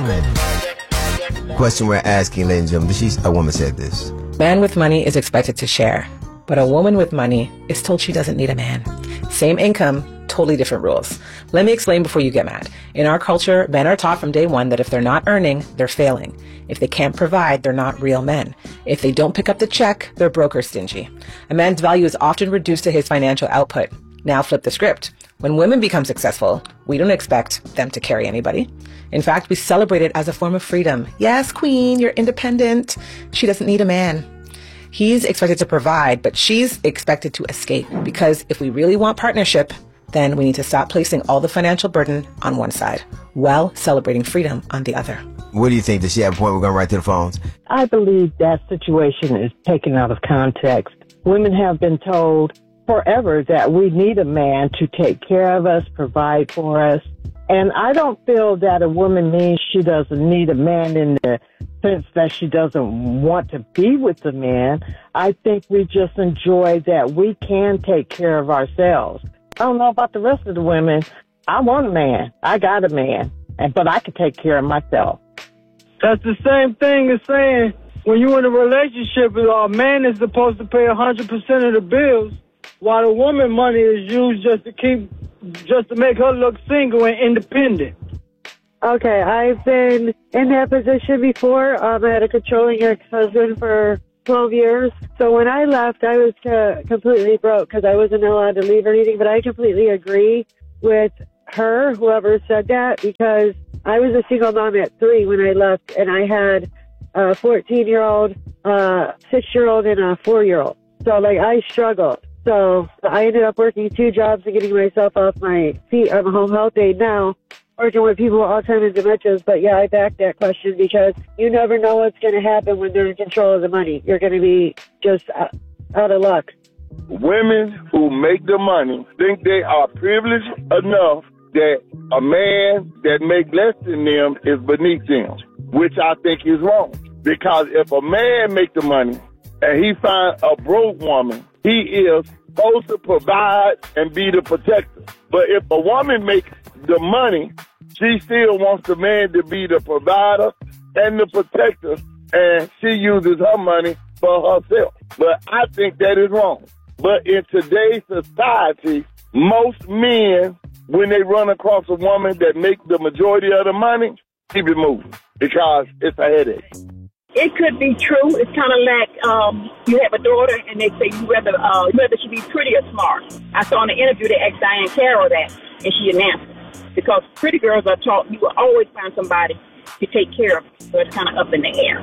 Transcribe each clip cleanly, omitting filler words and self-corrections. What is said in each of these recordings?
Question we're asking, ladies and gentlemen, a woman said this. Man with money is expected to share, but a woman with money is told she doesn't need a man. Same income, totally different rules. Let me explain before you get mad. In our culture, men are taught from day one that if they're not earning, they're failing. If they can't provide, they're not real men. If they don't pick up the check, they're broke or stingy. A man's value is often reduced to his financial output. Now flip the script. When women become successful, we don't expect them to carry anybody. In fact, we celebrate it as a form of freedom. Yes, queen, you're independent. She doesn't need a man. He's expected to provide, but she's expected to escape. Because if we really want partnership, then we need to stop placing all the financial burden on one side while celebrating freedom on the other. What do you think? Does she have a point? We're going right to the phones. I believe that situation is taken out of context. Women have been told forever that we need a man to take care of us, provide for us. And I don't feel that a woman means she doesn't need a man in the sense that she doesn't want to be with a man. I think we just enjoy that we can take care of ourselves. I don't know about the rest of the women. I want a man. I got a man. But I can take care of myself. That's the same thing as saying when you're in a relationship, a man is supposed to pay 100% of the bills, while the woman money is used just to make her look single and independent. Okay, I've been in that position before. I had a controlling ex-husband for 12 years. So when I left, I was completely broke because I wasn't allowed to leave or anything. But I completely agree with her, whoever said that, because I was a single mom at 3 when I left, and I had a 14-year-old, 6-year-old, and a 4-year-old. So, I struggled. So I ended up working 2 jobs and getting myself off my feet. I'm a home health aide now, working with people with Alzheimer's and dementias. But, yeah, I back that question because you never know what's going to happen when they're in control of the money. You're going to be just out of luck. Women who make the money think they are privileged enough that a man that make less than them is beneath them, which I think is wrong. Because if a man make the money and he find a broke woman, he is supposed to provide and be the protector. But if a woman makes the money, she still wants the man to be the provider and the protector, and she uses her money for herself. But I think that is wrong. But in today's society, most men, when they run across a woman that makes the majority of the money, keep it moving because it's a headache. It could be true. It's kind of like you have a daughter and they say you rather she be pretty or smart. I saw in an interview they asked Diane Carroll that, and she didn't answer. Because pretty girls are taught you will always find somebody to take care of, so it's kind of up in the air.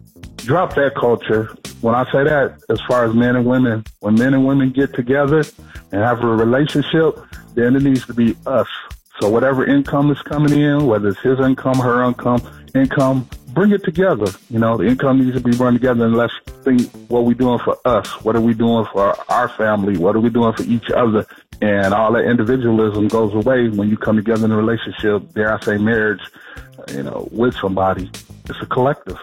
Drop that culture. When I say that, as far as men and women, when men and women get together and have a relationship, then it needs to be us. So whatever income is coming in, whether it's his income, her income, bring it together. You know, the income needs to be run together, and let's think what we're doing for us. What are we doing for our family? What are we doing for each other? And all that individualism goes away when you come together in a relationship, dare I say marriage, with somebody. It's a collective.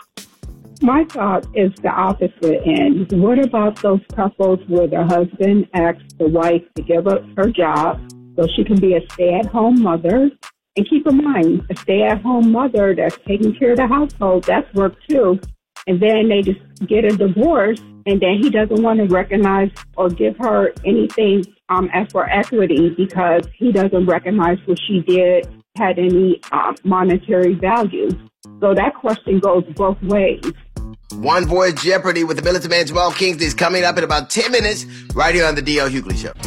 My thought is the opposite end. What about those couples where the husband asks the wife to give up her job so she can be a stay-at-home mother? And keep in mind, a stay-at-home mother that's taking care of the household, that's work too. And then they just get a divorce, and then he doesn't want to recognize or give her anything as for equity because he doesn't recognize what she did had any monetary value. So that question goes both ways. One Voice Jeopardy with the militant man Jamal Kingston is coming up in about 10 minutes right here on the D.L. Hughley Show.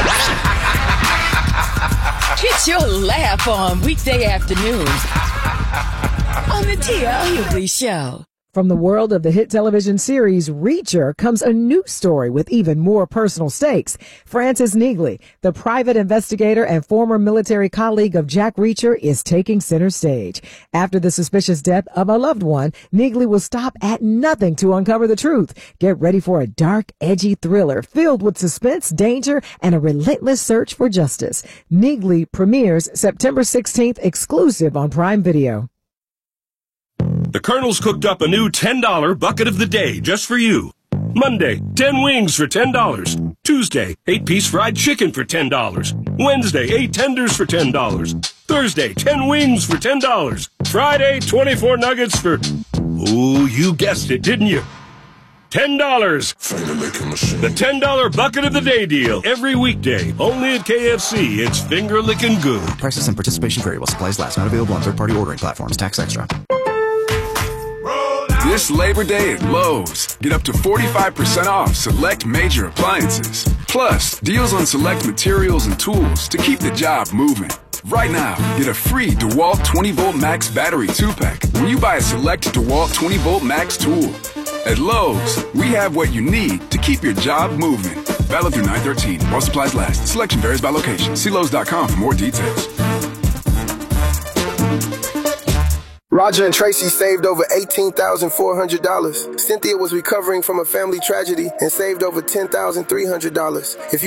Get your laugh on weekday afternoons on the D.L. Hughley Show. From the world of the hit television series Reacher comes a new story with even more personal stakes. Francis Neagley, the private investigator and former military colleague of Jack Reacher, is taking center stage. After the suspicious death of a loved one, Neagley will stop at nothing to uncover the truth. Get ready for a dark, edgy thriller filled with suspense, danger, and a relentless search for justice. Neagley premieres September 16th, exclusive on Prime Video. The Colonel's cooked up a new $10 bucket of the day just for you. Monday, 10 wings for $10. Tuesday, 8-piece fried chicken for $10. Wednesday, 8 tenders for $10. Thursday, 10 wings for $10. Friday, 24 nuggets for... Oh, you guessed it, didn't you? $10. The $10 bucket of the day deal. Every weekday. Only at KFC. It's finger licking good. Prices and participation vary while supplies last. Not available on third-party ordering platforms. Tax extra. This Labor Day at Lowe's, get up to 45% off select major appliances. Plus, deals on select materials and tools to keep the job moving. Right now, get a free DeWalt 20-volt Max battery 2-pack when you buy a select DeWalt 20-volt Max tool. At Lowe's, we have what you need to keep your job moving. Valid through 9/13. While supplies last. Selection varies by location. See Lowe's.com for more details. Roger and Tracy saved over $18,400. Cynthia was recovering from a family tragedy and saved over $10,300. If you